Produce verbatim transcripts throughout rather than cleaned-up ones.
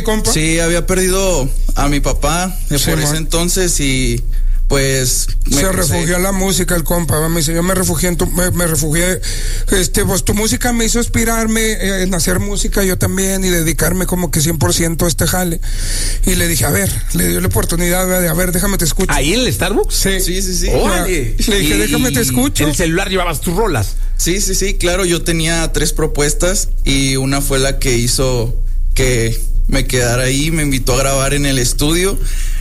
compa? Sí, había perdido a mi papá sí, por man. ese entonces y pues se refugió en la música el compa, me dice, yo me refugié en tu, me, me refugié, este, pues tu música me hizo inspirarme en hacer música yo también y dedicarme como que cien por ciento a este jale. Y le dije, a ver, le dio la oportunidad de, a ver, déjame te escucho. ¿Ahí en el Starbucks? Sí. Sí, sí, sí. ¡Órale! Le dije, déjame te escucho. ¿En el celular llevabas tus rolas? Sí, sí, sí, claro, yo tenía tres propuestas y una fue la que hizo que me quedara ahí, me invitó a grabar en el estudio.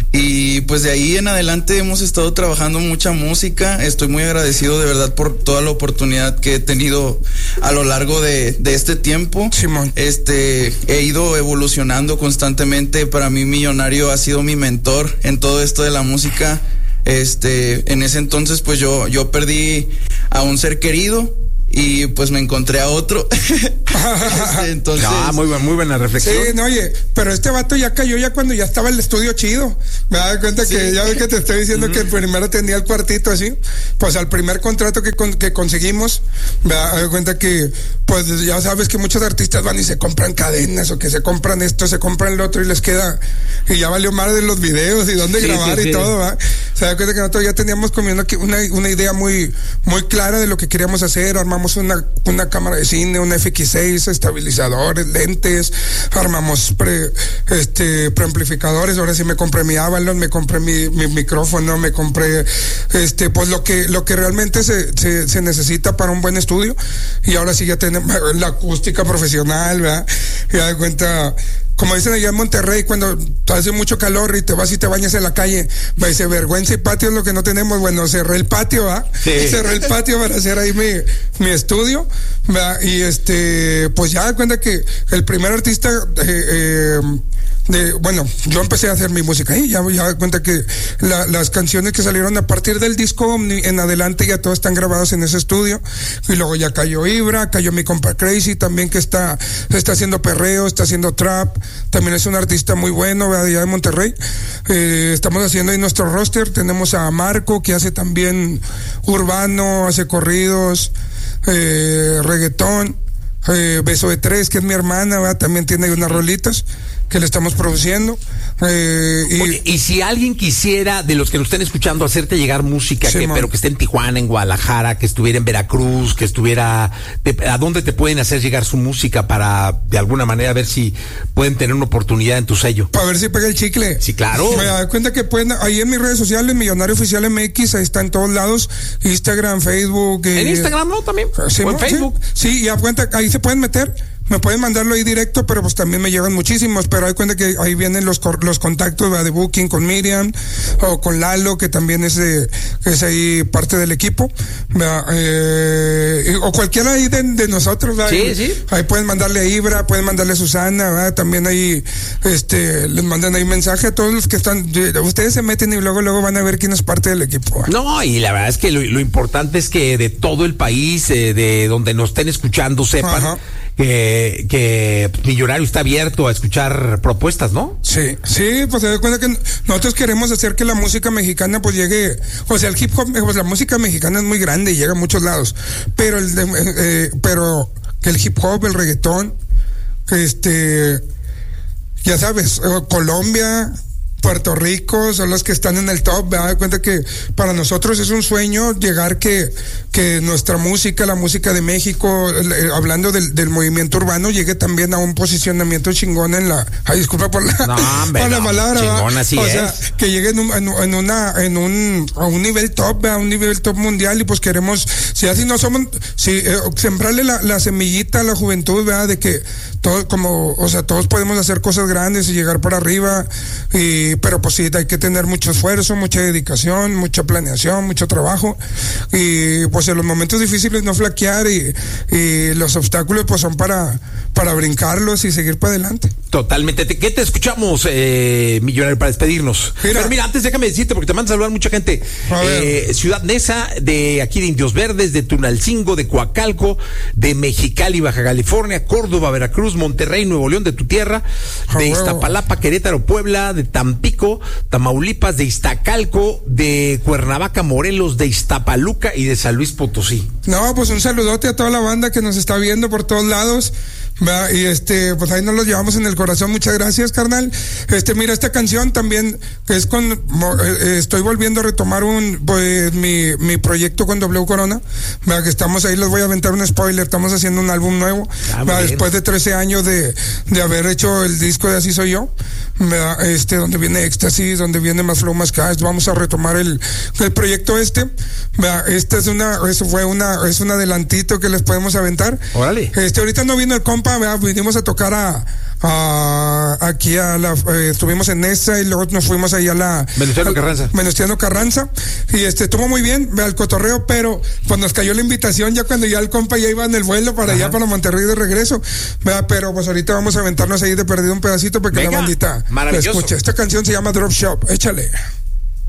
Y pues de ahí en adelante hemos estado trabajando mucha música. Estoy muy agradecido de verdad por toda la oportunidad que he tenido a lo largo de, de este tiempo. Simón. Este, he ido evolucionando constantemente. Para mí Millonario ha sido mi mentor en todo esto de la música. Este, en ese entonces pues yo, yo perdí a un ser querido. Y pues me encontré a otro. este, entonces. Ah, muy, muy buena reflexión. Sí, no, oye, pero este vato ya cayó ya cuando ya estaba el estudio chido. Me das cuenta sí. que ya ves que te estoy diciendo uh-huh. que el primero tenía el cuartito así. Pues al primer contrato que, con, que conseguimos, me das cuenta que, pues ya sabes que muchos artistas van y se compran cadenas o que se compran esto, se compran lo otro y les queda. Y ya valió más de los videos y dónde sí, grabar sí, y sí. todo, ¿va? Se da cuenta que nosotros ya teníamos como una, una, una idea muy, muy clara de lo que queríamos hacer. Armamos Una, una cámara de cine, una F X seis, estabilizadores, lentes, armamos pre, este, preamplificadores. Ahora sí me compré mi Avalon, me compré mi, mi micrófono, me compré este, pues lo que, lo que realmente se, se, se necesita para un buen estudio. Y ahora sí ya tenemos la acústica profesional, ¿verdad? Y da cuenta, como dicen allá en Monterrey, cuando hace mucho calor y te vas y te bañas en la calle, me dice, vergüenza y patio es lo que no tenemos. Bueno, cerré el patio, ¿va? Sí. Cerré el patio para hacer ahí mi, mi estudio, ¿va? Y este, pues ya da cuenta que el primer artista, eh, eh, de, bueno, yo empecé a hacer mi música ahí, ya, ya da cuenta que la, las canciones que salieron a partir del disco Omni en adelante ya todas están grabadas en ese estudio. Y luego ya cayó Ibra, cayó mi compa Crazy también, que está, está haciendo perreo, está haciendo trap. También es un artista muy bueno, ¿verdad? Allá de Monterrey. Eh, estamos haciendo ahí nuestro roster. Tenemos a Marco, que hace también urbano, hace corridos, eh, reggaetón. Eh, Beso de Tres, que es mi hermana, ¿verdad? También tiene ahí unas rolitas que le estamos produciendo. Eh, y, Oye, y si alguien quisiera, de los que nos estén escuchando, hacerte llegar música, sí, que, pero que esté en Tijuana, en Guadalajara, que estuviera en Veracruz, que estuviera, te, ¿a dónde te pueden hacer llegar su música para, de alguna manera, ver si pueden tener una oportunidad en tu sello? Para ver si pega el chicle. Sí, claro. Me da cuenta que pueden, ahí en mis redes sociales, Millonario Oficial M X, ahí está en todos lados, Instagram, Facebook. En eh, Instagram, ¿no? También. Sí, o en Facebook. Sí, sí, y a cuenta, ahí se pueden meter. Me pueden mandarlo ahí directo, pero pues también me llegan muchísimos, pero hay cuenta que ahí vienen los los contactos, ¿verdad? De booking con Miriam o con Lalo, que también es de, es ahí parte del equipo, eh, o cualquiera ahí de, de nosotros, ¿verdad? Sí, sí. Ahí pueden mandarle a Ibra, pueden mandarle a Susana, ¿verdad? También ahí este les mandan ahí mensaje a todos los que están, ustedes se meten y luego luego van a ver quién es parte del equipo, ¿verdad? No, y la verdad es que lo, lo importante es que de todo el país, eh, de donde nos estén escuchando, sepan Ajá. que, que Millonario está abierto a escuchar propuestas, ¿no? Sí, sí, pues se da cuenta que nosotros queremos hacer que la música mexicana pues llegue, o sea, el hip hop, pues la música mexicana es muy grande y llega a muchos lados, pero el de, eh, pero que el hip hop, el reggaetón, este, ya sabes, Colombia, Puerto Rico son los que están en el top. Me da cuenta que para nosotros es un sueño llegar que, que nuestra música, la música de México, eh, hablando del, del movimiento urbano, llegue también a un posicionamiento chingón en la, ay, disculpa por la, no, hombre, por la no, palabra, chingón, así o es. sea, que llegue en, un, en, en una, en un, a un nivel top, a un nivel top mundial, y pues queremos, si así no somos, si eh, sembrarle la, la semillita a la juventud, ¿verdad? De que todos, como, o sea, todos podemos hacer cosas grandes y llegar para arriba, y pero pues sí, hay que tener mucho esfuerzo, mucha dedicación, mucha planeación, mucho trabajo, y pues en los momentos difíciles no flaquear, y, y los obstáculos pues son para, para brincarlos y seguir para adelante. Totalmente. ¿Qué te escuchamos, eh, Millonario, para despedirnos? Mira, pero mira, antes déjame decirte, porque te mandan a saludar mucha gente. Eh, Ciudad Neza, de aquí de Indios Verdes, de Tunalcingo, de Coacalco, de Mexicali, Baja California, Córdoba, Veracruz, Monterrey, Nuevo León, de tu tierra, de Iztapalapa, Querétaro, Puebla, de Tampico, Tamaulipas, de Iztacalco, de Cuernavaca, Morelos, de Iztapaluca y de San Luis Potosí. No, pues un saludote a toda la banda que nos está viendo por todos lados. ¿verdad? Y este, pues ahí nos los llevamos en el corazón, muchas gracias, carnal. Este, mira, esta canción también, que es con, eh, estoy volviendo a retomar un, pues, mi, mi proyecto con W Corona, ¿verdad? Que estamos ahí, les voy a aventar un spoiler, estamos haciendo un álbum nuevo, ah, después de trece años de, de haber hecho el disco de Así Soy Yo, ¿verdad? Este, donde viene Éxtasis, donde viene Más Flow, Más Cash, vamos a retomar el, el proyecto este, ¿verdad? Este es una, eso fue una, es un adelantito que les podemos aventar. Órale. Este, ahorita no vino el compa, ¿verdad? Vinimos a tocar a, a aquí a la, eh, estuvimos en esa y luego nos fuimos ahí a la Venustiano Carranza. Venustiano Carranza, y este, estuvo muy bien, ¿verdad? El cotorreo, pero pues nos cayó la invitación ya cuando ya el compa ya iba en el vuelo para Ajá. allá, para Monterrey de regreso, ¿verdad? Pero pues ahorita vamos a aventarnos ahí de perdido un pedacito para que Venga, la bandita lo escuche. Esta canción se llama Drop Shop, échale.